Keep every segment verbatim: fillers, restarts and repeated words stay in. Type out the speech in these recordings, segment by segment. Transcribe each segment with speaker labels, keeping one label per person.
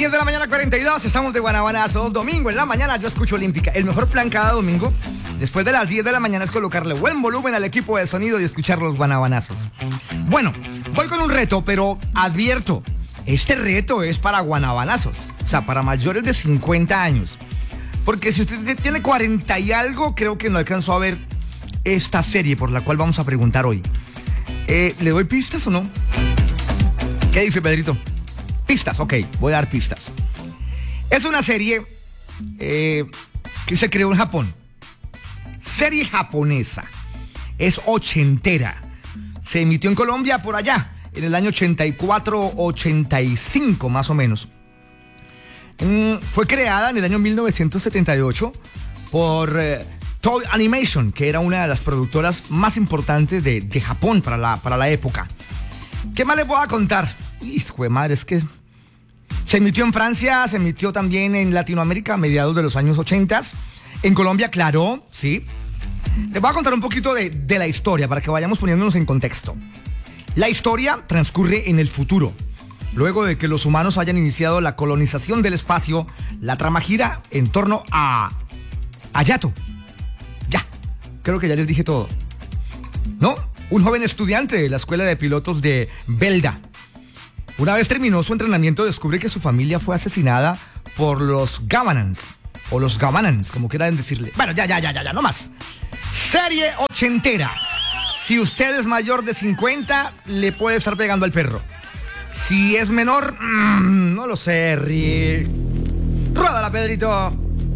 Speaker 1: diez de la mañana, cuarenta y dos, estamos de guanabanazos. Domingo en la mañana yo escucho Olímpica. El mejor plan cada domingo, después de las diez de la mañana, es colocarle buen volumen al equipo de sonido y escuchar los guanabanazos. Bueno, voy con un reto, pero advierto, este reto es para guanabanazos, o sea, para mayores de cincuenta años. Porque si usted tiene cuarenta y algo, creo que no alcanzó a ver esta serie por la cual vamos a preguntar hoy. Eh, ¿Le doy pistas o no? ¿Qué dice Pedrito? Pistas, ok, voy a dar pistas. Es una serie eh, que se creó en Japón. Serie japonesa. Es ochentera. Se emitió en Colombia por allá, en el año ochenta y cuatro, ochenta y cinco más o menos. Mm, fue creada en el año mil novecientos setenta y ocho por eh, Toei Animation, que era una de las productoras más importantes de, de Japón para la, para la época. ¿Qué más les voy a contar? Hijo de madre, es que se emitió en Francia, se emitió también en Latinoamérica a mediados de los años ochenta. En Colombia, claro, sí. Les voy a contar un poquito de, de la historia para que vayamos poniéndonos en contexto. La historia transcurre en el futuro. Luego de que los humanos hayan iniciado la colonización del espacio, la trama gira en torno a Hayato. Ya, creo que ya les dije todo. ¿No? Un joven estudiante de la escuela de pilotos de Belda. Una vez terminó su entrenamiento, descubre que su familia fue asesinada por los Gavanans. O los Gavanans, como quieran decirle. Bueno, ya, ya, ya, ya, ya, no más. Serie ochentera. Si usted es mayor de cincuenta, le puede estar pegando al perro. Si es menor, mmm, no lo sé, ríe. Ródala, Pedrito.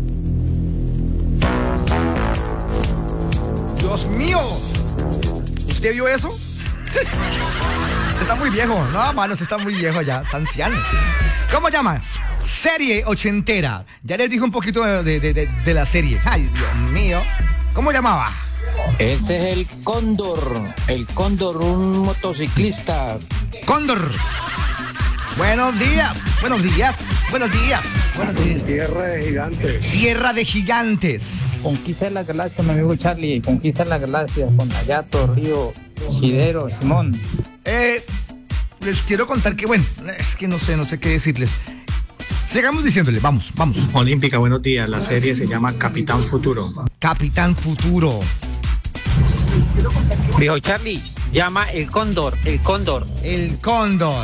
Speaker 1: Dios mío. ¿Usted vio eso? Está muy viejo. No, mano, está muy viejo ya. Está anciano. ¿Cómo llama? Serie ochentera. Ya les dije un poquito de, de, de, de la serie. Ay, Dios mío. ¿Cómo llamaba?
Speaker 2: Este es el Cóndor. El Cóndor, un motociclista.
Speaker 1: Cóndor. Buenos días. Buenos días. Buenos días. Buenos días.
Speaker 3: Tierra de gigantes.
Speaker 1: Tierra de gigantes.
Speaker 2: Conquista la galaxia, mi amigo Charlie. Conquista la galaxia con Hayato, Río, Shidero, Simón.
Speaker 1: Eh, les quiero contar que, bueno, es que no sé, no sé qué decirles. Sigamos diciéndole, vamos, vamos.
Speaker 4: Olímpica, buenos días. La serie se llama Capitán Futuro.
Speaker 1: Capitán Futuro.
Speaker 2: Viejo Charlie, llama el Cóndor, el Cóndor.
Speaker 1: El Cóndor.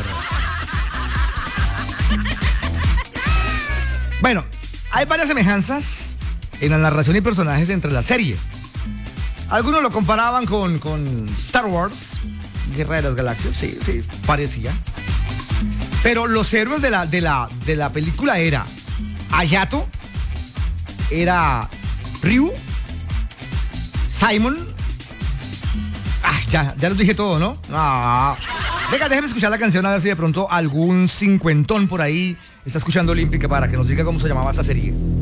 Speaker 1: Bueno, hay varias semejanzas en la narración y personajes entre la serie. Algunos lo comparaban con, con Star Wars, Guerra de las Galaxias, sí, sí, parecía. Pero los héroes de la, de la, de la película era Hayato, era Ryu, Simon. Ah, ya, ya los dije todo, ¿no? Ah. Venga, déjeme escuchar la canción a ver si de pronto algún cincuentón por ahí está escuchando Olímpica para que nos diga cómo se llamaba esa serie.